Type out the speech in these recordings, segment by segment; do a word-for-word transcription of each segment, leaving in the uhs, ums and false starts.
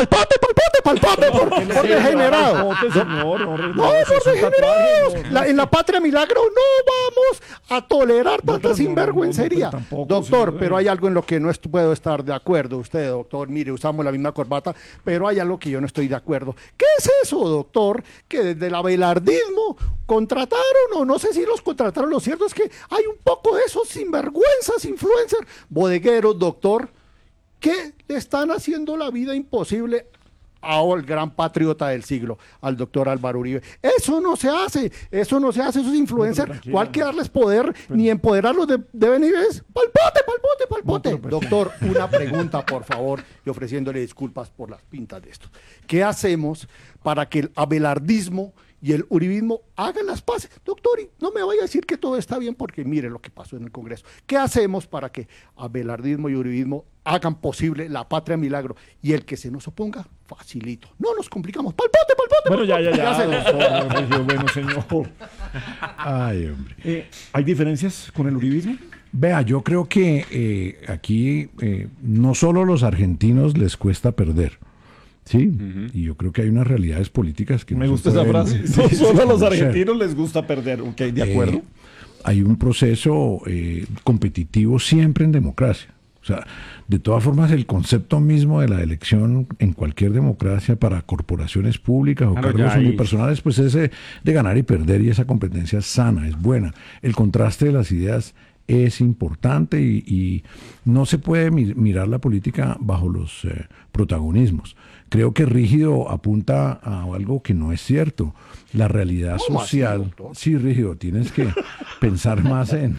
palpate, palpate, palpate por, por degenerado. Palpote, señor, no, No, no, por eso es un degenerados. tatuaje, no, La- en la patria milagro no vamos a tolerar No, tanta pero no, sinvergüencería. no, pero tampoco, Doctor, señor. pero hay algo en lo que no est- puedo estar de acuerdo. Usted, doctor, mire, usamos la misma corbata, pero hay algo que yo no estoy de acuerdo. ¿Qué es eso, doctor? Que desde el abelardismo contrataron, o no sé si los contrataron, lo cierto es que hay un poco de esos sinvergüenzas, influencers, bodegueros, doctor, que le están haciendo la vida imposible al gran patriota del siglo, al doctor Álvaro Uribe. Eso no se hace, eso no se hace, esos influencers, No, pero ¿cuál que tranquilo. darles poder ni empoderarlos de, deben ir es palpote, palpote, palpote. No, pero- Doctor, una pregunta, por favor, y ofreciéndole disculpas por las pintas de esto. ¿Qué hacemos para que el abelardismo y el uribismo hagan las paces? Doctor, y no me vaya a decir que todo está bien porque mire lo que pasó en el Congreso. ¿Qué hacemos para que abelardismo y uribismo hagan posible la patria milagro? Y el que se nos oponga, facilito. No nos complicamos. Palpote, palpote. Bueno, ya, ya, palpote. ya. hacemos? doctor, Regio, bueno, señor. Ay, hombre. Eh, ¿Hay diferencias con el uribismo? Vea, yo creo que eh, aquí eh, no solo a los argentinos les cuesta perder, ¿sí? Y yo creo que hay unas realidades políticas que Me no gusta se esa pueden- frase. Sí, No sí, solo a los conocer. argentinos les gusta perder. Ok, de Eh, acuerdo. hay un proceso eh, competitivo siempre en democracia. O sea, de todas formas, el concepto mismo de la elección en cualquier democracia para corporaciones públicas o Claro, ya cargos ahí- unipersonales, pues es eh, de ganar y perder, y esa competencia es sana, es buena. El contraste de las ideas es importante y, y no se puede mi- mirar la política bajo los eh, protagonismos. Creo que Rígido apunta a algo que no es cierto. La realidad ¿Cómo así, social. doctor? Sí, Rígido, tienes que pensar más en.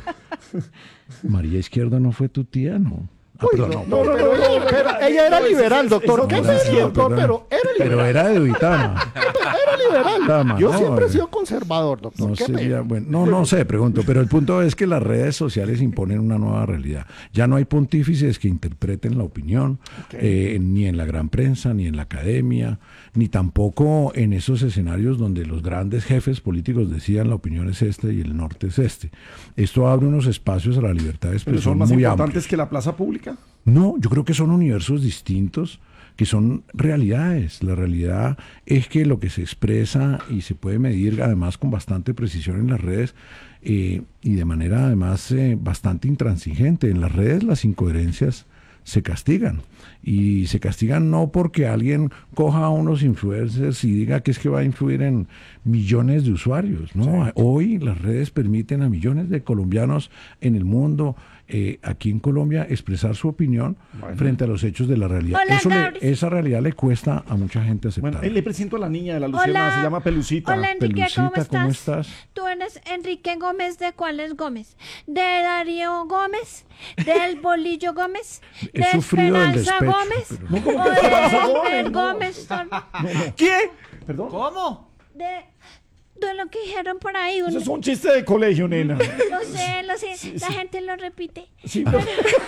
María Izquierdo no fue tu tía, ¿no? Ah, Uy, perdón, doctor, no, no, pero no, ella, no, pero no, ella era no, liberal, eso- doctor. eso ¿Qué no pena, es cierto, doctor? perdón. Pero era Pero liberal. era de Uitama. Era liberal. Tama, Yo no, siempre he eh. sido conservador, doctor. No Qué sería pena. bueno. No, no sé, pregunto, pero el punto es que las redes sociales imponen una nueva realidad. Ya no hay pontífices que interpreten la opinión, eh, ni en la gran prensa, ni en la academia, ni tampoco en esos escenarios donde los grandes jefes políticos decían la opinión es este y el norte es este. Esto abre unos espacios a la libertad de Pero expresión son más muy importantes amplios. que la plaza pública. No, yo creo que son universos distintos, que son realidades. La realidad es que lo que se expresa y se puede medir además con bastante precisión en las redes eh, y de manera además eh, bastante intransigente. En las redes las incoherencias se castigan. Y se castigan no porque alguien coja a unos influencers y diga que es que va a influir en millones de usuarios. No, hoy las redes permiten a millones de colombianos en el mundo, eh, aquí en Colombia, expresar su opinión Bueno. frente a los hechos de la realidad. Hola, Eso le- Gabriel. esa realidad le cuesta a mucha gente aceptar. Bueno, eh, le presento a la niña de la Luciana, Hola. se llama Pelucita. Hola, Enrique, ¿cómo Pelucita, estás? ¿cómo estás? Tú eres Enrique Gómez, ¿de cuáles Gómez? ¿De Darío Gómez? ¿Del Bolillo Gómez? He ¿De sufrido del Esperanza despecho, Gómez? pero no. ¿Cómo ¿O que de Esperanza Gómez? Albert No. Gómez? Son- ¿Qué? ¿Perdón? ¿Cómo? De, de lo que dijeron por ahí. Eso un- es un chiste de colegio, nena. Lo sé, lo sé, la gente lo repite. Sí, pero...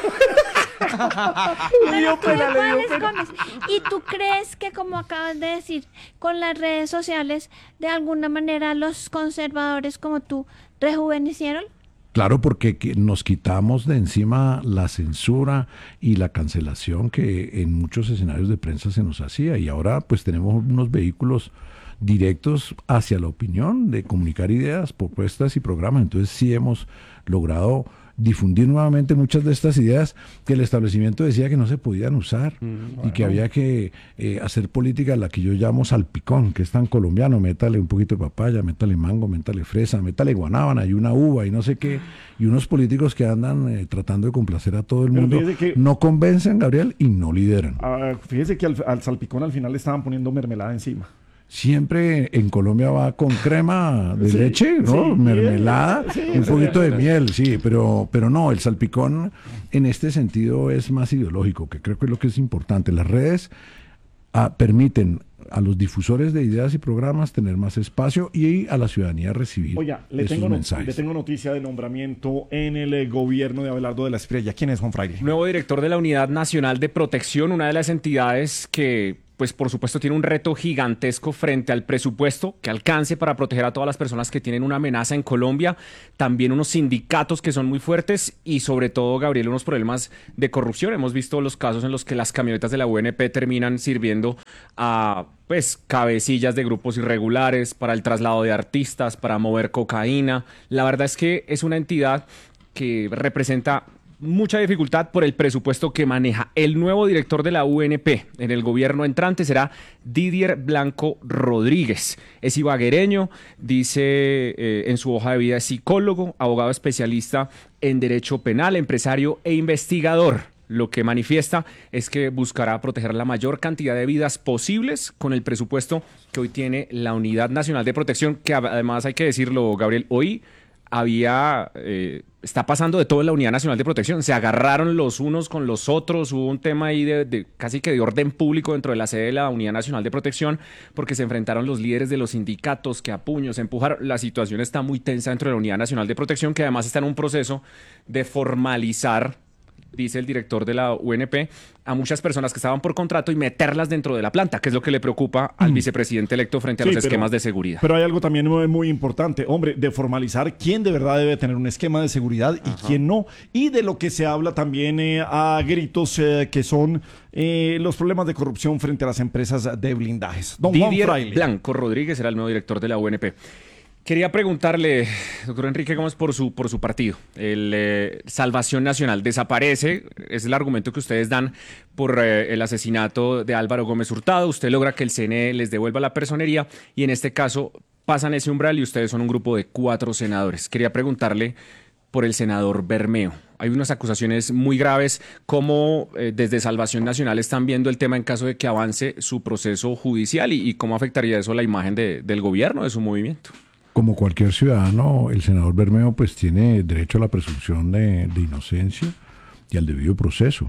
Le dio Pero pena, le dio ¿cuáles pena. Gómez? ¿Y tú crees que, como acabas de decir, con las redes sociales, de alguna manera los conservadores como tú rejuvenecieron? Claro, porque que- nos quitamos de encima la censura y la cancelación que en muchos escenarios de prensa se nos hacía, y ahora pues tenemos unos vehículos directos hacia la opinión, de comunicar ideas, propuestas y programas. Entonces sí hemos logrado difundir nuevamente muchas de estas ideas que el establecimiento decía que no se podían usar y que había que eh, hacer política, la que yo llamo salpicón, que es tan colombiano: métale un poquito de papaya, métale mango, métale fresa, métale guanábana y una uva y no sé qué, y unos políticos que andan eh, tratando de complacer a todo el Pero mundo, fíjese que- no convencen, Gabriel, y no lideran. Ah, fíjese que al, al salpicón al final le estaban poniendo mermelada encima. Siempre en Colombia va con crema de Sí, leche, ¿no? sí, Mermelada, sí, un sí, poquito sí. de miel, sí, pero, pero no, el salpicón en este sentido es más ideológico, que creo que es lo que es importante. Las redes ah, permiten a los difusores de ideas y programas tener más espacio y a la ciudadanía recibir Oiga, le esos tengo, no- mensajes. le tengo noticia de nombramiento en el eh, gobierno de Abelardo de la Espriella. ¿Quién es Juan Fraile? Nuevo director de la Unidad Nacional de Protección, una de las entidades que pues por supuesto tiene un reto gigantesco frente al presupuesto que alcance para proteger a todas las personas que tienen una amenaza en Colombia, también unos sindicatos que son muy fuertes y sobre todo, Gabriel, unos problemas de corrupción. Hemos visto los casos en los que las camionetas de la U N P terminan sirviendo a pues cabecillas de grupos irregulares para el traslado de artistas, para mover cocaína. La verdad es que es una entidad que representa mucha dificultad por el presupuesto que maneja. El nuevo director de la U N P en el gobierno entrante será Didier Blanco Rodríguez. Es ibaguereño, dice eh, en su hoja de vida, es psicólogo, abogado especialista en derecho penal, empresario e investigador. Lo que manifiesta es que buscará proteger la mayor cantidad de vidas posibles con el presupuesto que hoy tiene la Unidad Nacional de Protección, que además hay que decirlo, Gabriel, hoy había, eh, está pasando de todo en la Unidad Nacional de Protección. Se agarraron los unos con los otros, hubo un tema ahí de, de casi que de orden público dentro de la sede de la Unidad Nacional de Protección, porque se enfrentaron los líderes de los sindicatos que a puños empujaron. La situación está muy tensa dentro de la Unidad Nacional de Protección, que además está en un proceso de formalizar, dice el director de la U N P, a muchas personas que estaban por contrato y meterlas dentro de la planta, que es lo que le preocupa al mm. vicepresidente electo frente a sí, los pero, esquemas de seguridad. Pero hay algo también muy, muy importante, hombre, de formalizar quién de verdad debe tener un esquema de seguridad y Ajá. quién no. Y de lo que se habla también eh, a gritos, eh, que son eh, los problemas de corrupción frente a las empresas de blindajes. Don Didier Blanco Rodríguez era el nuevo director de la U N P. Quería preguntarle, doctor Enrique Gómez, por su, por su partido, el eh, Salvación Nacional. Desaparece, es el argumento que ustedes dan por eh, el asesinato de Álvaro Gómez Hurtado. Usted logra que el C N E les devuelva la personería y en este caso pasan ese umbral y ustedes son un grupo de cuatro senadores. Quería preguntarle por el senador Bermeo. Hay unas acusaciones muy graves. ¿Cómo eh, desde Salvación Nacional están viendo el tema en caso de que avance su proceso judicial y, y cómo afectaría eso la imagen de, del gobierno, de su movimiento? Como cualquier ciudadano, el senador Bermeo pues tiene derecho a la presunción de, de inocencia y al debido proceso.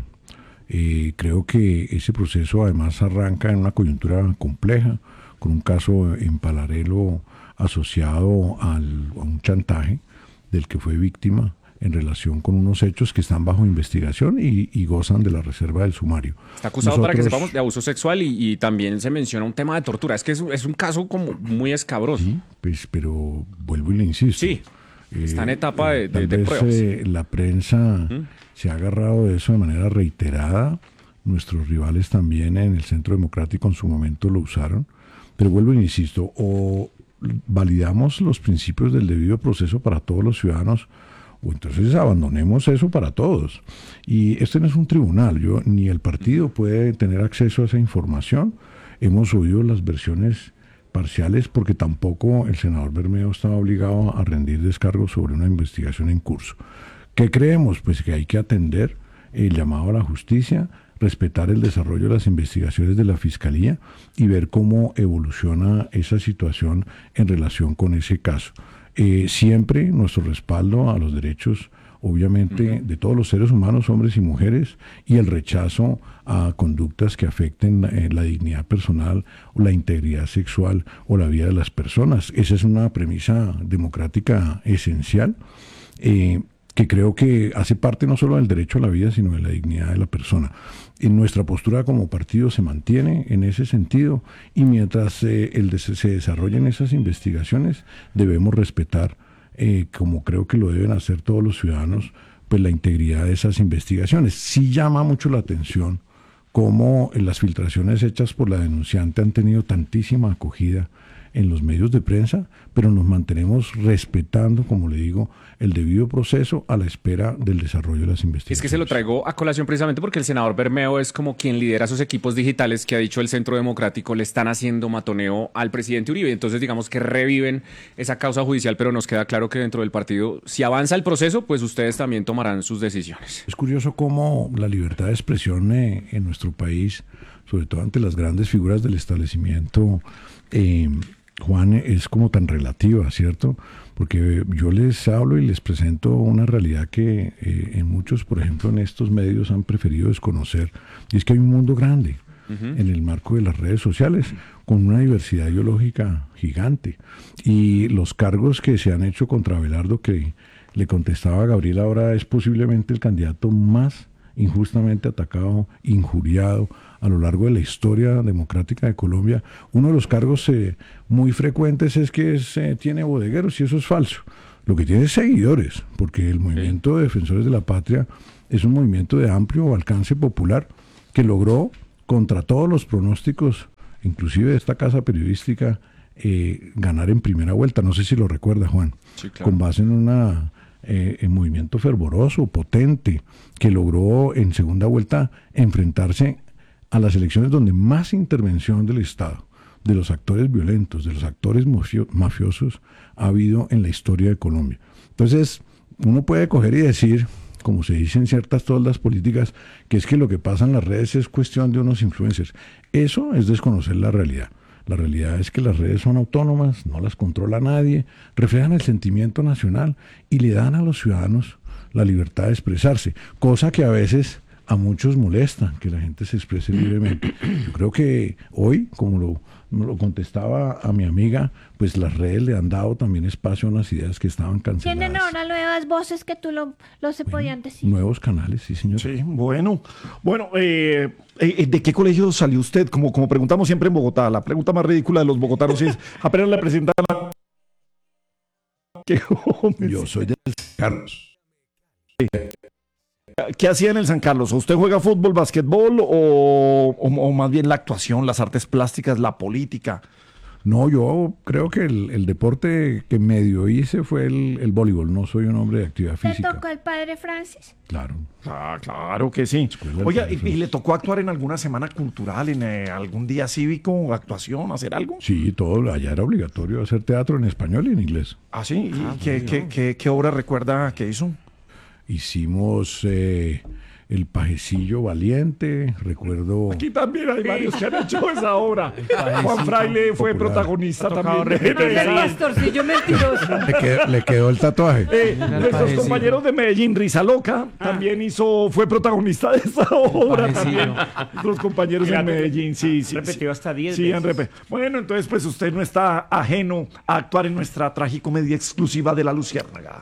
Eh, creo que ese proceso además arranca en una coyuntura compleja, con un caso en paralelo asociado al, a un chantaje del que fue víctima en relación con unos hechos que están bajo investigación y, y gozan de la reserva del sumario. Está acusado, Nosotros, para que sepamos, de abuso sexual y, y también se menciona un tema de tortura. Es que es, es un caso como muy escabroso. Sí, pues, pero vuelvo y le insisto. Sí, está en etapa de, de, de vez, pruebas. Eh, la prensa ¿Mm? se ha agarrado de eso de manera reiterada. Nuestros rivales también en el Centro Democrático en su momento lo usaron. Pero vuelvo y insisto, o validamos los principios del debido proceso para todos los ciudadanos, o entonces abandonemos eso para todos. Y este no es un tribunal, yo ni el partido puede tener acceso a esa información. Hemos oído las versiones parciales porque tampoco el senador Bermeo estaba obligado a rendir descargos sobre una investigación en curso. ¿Qué creemos? Pues que hay que atender el llamado a la justicia, respetar el desarrollo de las investigaciones de la Fiscalía y ver cómo evoluciona esa situación en relación con ese caso. Eh, siempre nuestro respaldo a los derechos, obviamente, uh-huh. de todos los seres humanos, hombres y mujeres, y el rechazo a conductas que afecten eh, la dignidad personal o la integridad sexual o la vida de las personas. Esa es una premisa democrática esencial, eh, que creo que hace parte no solo del derecho a la vida, sino de la dignidad de la persona. En nuestra postura como partido se mantiene en ese sentido y mientras eh, el de, se desarrollen esas investigaciones debemos respetar, eh, como creo que lo deben hacer todos los ciudadanos, pues la integridad de esas investigaciones. Sí llama mucho la atención cómo las filtraciones hechas por la denunciante han tenido tantísima acogida en los medios de prensa, pero nos mantenemos respetando, como le digo, el debido proceso a la espera del desarrollo de las investigaciones. Es que se lo traigo a colación precisamente porque el senador Bermeo es como quien lidera esos equipos digitales que ha dicho el Centro Democrático le están haciendo matoneo al presidente Uribe. Entonces digamos que reviven esa causa judicial, pero nos queda claro que dentro del partido, si avanza el proceso, pues ustedes también tomarán sus decisiones. Es curioso cómo la libertad de expresión eh, en nuestro país, sobre todo ante las grandes figuras del establecimiento, eh, Juan, es como tan relativa, ¿cierto? Porque yo les hablo y les presento una realidad que eh, en muchos, por ejemplo, en estos medios han preferido desconocer, y es que hay un mundo grande uh-huh. en el marco de las redes sociales, con una diversidad ideológica gigante. Y los cargos que se han hecho contra Abelardo, que le contestaba a Gabriel ahora, es posiblemente el candidato más injustamente atacado, injuriado, a lo largo de la historia democrática de Colombia, uno de los cargos eh, muy frecuentes es que es, eh, tiene bodegueros, y eso es falso. Lo que tiene es seguidores, porque el movimiento de defensores de la patria es un movimiento de amplio alcance popular que logró, contra todos los pronósticos, inclusive de esta casa periodística, eh, ganar en primera vuelta. No sé si lo recuerda, Juan. Sí, claro. Con base en una eh, en movimiento fervoroso, potente, que logró en segunda vuelta enfrentarse a las elecciones donde más intervención del Estado, de los actores violentos, de los actores mafio- mafiosos ha habido en la historia de Colombia. Entonces, uno puede coger y decir, como se dice en ciertas toldas políticas, que es que lo que pasa en las redes es cuestión de unos influencers. Eso es desconocer la realidad. La realidad es que las redes son autónomas, no las controla nadie, reflejan el sentimiento nacional y le dan a los ciudadanos la libertad de expresarse, cosa que a veces a muchos molesta, que la gente se exprese libremente. Yo creo que hoy, como lo, lo contestaba a mi amiga, pues las redes le han dado también espacio a unas ideas que estaban canceladas. Tienen ahora nuevas voces que tú lo, lo se podían decir. Nuevos canales, sí, señor. Sí, bueno. Bueno, eh, eh, ¿de qué colegio salió usted? Como, como preguntamos siempre en Bogotá, la pregunta más ridícula de los bogotanos es, apenas le presentan a... ¿Qué jóvenes? Yo soy de Carlos. ¿Qué hacía en el San Carlos? ¿Usted juega fútbol, básquetbol o, o, o más bien la actuación, las artes plásticas, la política? No, yo creo que el, el deporte que medio hice fue el, el voleibol. No soy un hombre de actividad ¿Te física. tocó el padre Francis? Claro. Ah, claro que sí. Escuela del Oiga, Padre ¿y, y Francis. le tocó actuar en alguna semana cultural, en eh, algún día cívico, actuación, hacer algo? Sí, todo. Allá era obligatorio hacer teatro en español y en inglés. Ah, sí. ¿Y qué, qué, qué, qué obra recuerda que hizo? Hicimos eh, El Pajecillo Valiente, recuerdo... Aquí también hay varios que han hecho esa obra. Juan Fraile fue Popular. protagonista Ha tocado también. de- repetir de el esa. pastorcillo mentiroso. Le quedó, le quedó el tatuaje. Eh, nuestros Pajecillo. compañeros de Medellín, Risa Loca, también hizo, fue protagonista de esa obra Pajecillo. también. Nuestros compañeros en Medellín, sí, sí. repetido sí. hasta diez Sí, han veces. repetido. Bueno, entonces pues usted no está ajeno a actuar en nuestra tragicomedia exclusiva de La Luciérnaga.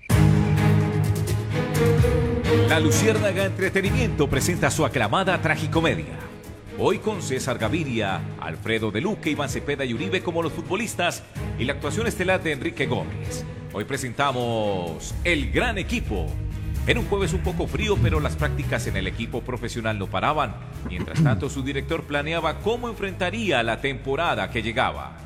La Luciérnaga Entretenimiento presenta su aclamada tragicomedia. Hoy con César Gaviria, Alfredo De Luque, Iván Cepeda y Uribe como los futbolistas y la actuación estelar de Enrique Gómez. Hoy presentamos El Gran Equipo. Era un jueves un poco frío, pero las prácticas en el equipo profesional no paraban. Mientras tanto, su director planeaba cómo enfrentaría la temporada que llegaba.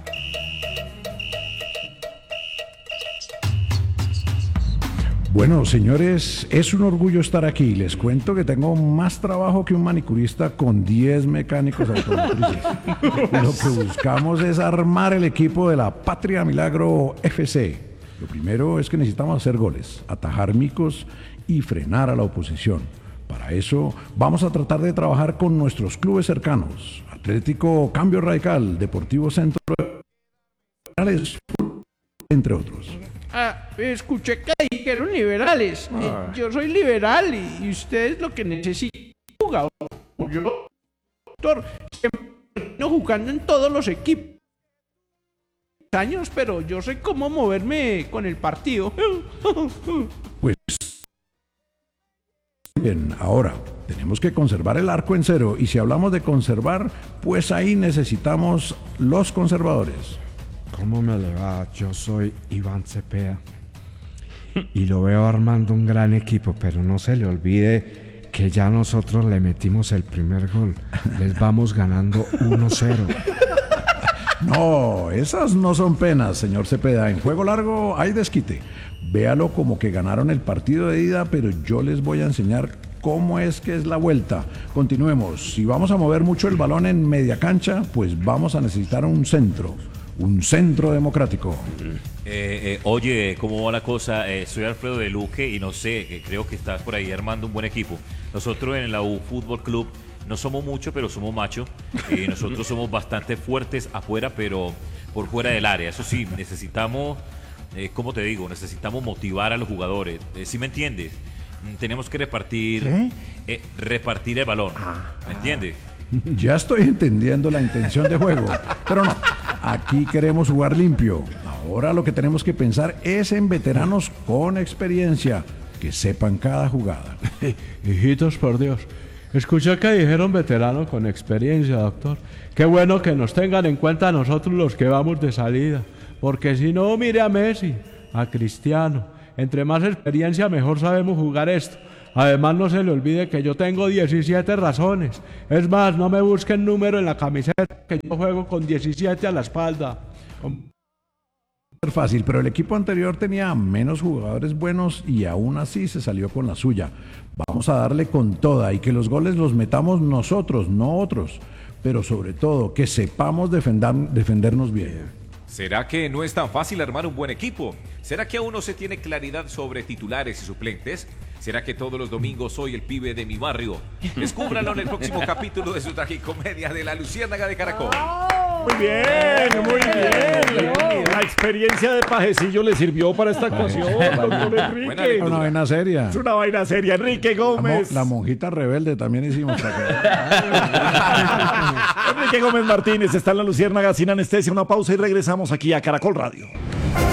Bueno, señores, es un orgullo estar aquí. Les cuento que tengo más trabajo que un manicurista con diez mecánicos automotrices. Lo que buscamos es armar el equipo de la Patria Milagro F C. Lo primero es que necesitamos hacer goles, atajar micos y frenar a la oposición. Para eso vamos a tratar de trabajar con nuestros clubes cercanos. Atlético Cambio Radical, Deportivo Centro, entre otros. Ah, escuché que dijeron liberales. Eh, yo soy liberal y, y ustedes lo que necesitan jugador. Yo, doctor, siempre no jugando en todos los equipos. Años, pero yo sé cómo moverme con el partido. Pues bien, ahora tenemos que conservar el arco en cero y si hablamos de conservar, pues ahí necesitamos los conservadores. ¿Cómo me le va? Yo soy Iván Cepeda y lo veo armando un gran equipo, pero no se le olvide que ya nosotros le metimos el primer gol. Les vamos ganando uno cero. No, esas no son penas, señor Cepeda. En juego largo hay desquite. Véalo como que ganaron el partido de ida, pero yo les voy a enseñar cómo es que es la vuelta. Continuemos. Si vamos a mover mucho el balón en media cancha, pues vamos a necesitar un centro. Un centro democrático. Eh, eh, oye, ¿cómo va la cosa? Eh, soy Alfredo De Luque y no sé, que creo que estás por ahí armando un buen equipo. Nosotros en la U Fútbol Club no somos muchos, pero somos machos. Y nosotros somos bastante fuertes afuera, pero por fuera del área. Eso sí, necesitamos, eh, ¿cómo te digo? Necesitamos motivar a los jugadores. Eh, ¿Sí me entiendes? Mm, Tenemos que repartir, eh, repartir el balón. ¿Me entiendes? Ya estoy entendiendo la intención de juego, pero no, aquí queremos jugar limpio. Ahora lo que tenemos que pensar es en veteranos con experiencia, que sepan cada jugada. Hijitos, por Dios, Escuché que dijeron veterano con experiencia, doctor. Qué bueno que nos tengan en cuenta a nosotros los que vamos de salida. Porque si no, mire a Messi, a Cristiano. Entre más experiencia, mejor sabemos jugar esto. Además, no se le olvide que yo tengo diecisiete razones. Es más, no me busquen número en la camiseta, que yo juego con diecisiete a la espalda. Fácil, pero el equipo anterior tenía menos jugadores buenos y aún así se salió con la suya. Vamos a darle con toda y que los goles los metamos nosotros, no otros. Pero sobre todo, que sepamos defender, defendernos bien. ¿Será que no es tan fácil armar un buen equipo? ¿Será que aún no se tiene claridad sobre titulares y suplentes? ¿Será que todos los domingos soy el pibe de mi barrio? Descúbralo en el próximo capítulo de su tragicomedia de La Luciérnaga de Caracol. Muy bien, muy bien. La experiencia de pajecillo le sirvió para esta actuación, doctor Enrique. Es una vaina seria. Es una vaina seria. Enrique Gómez. La, mo- la monjita rebelde también hicimos. Enrique Gómez Martínez está en La Luciérnaga sin anestesia. Una pausa y regresamos aquí a Caracol Radio.